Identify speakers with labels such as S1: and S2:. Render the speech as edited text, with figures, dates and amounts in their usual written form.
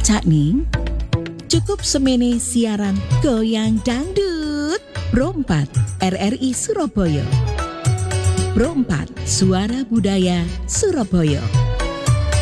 S1: Cak Ning, cukup semene siaran goyang dangdut. Pro 4 RRI Surabaya. Pro 4 Suara Budaya Surabaya.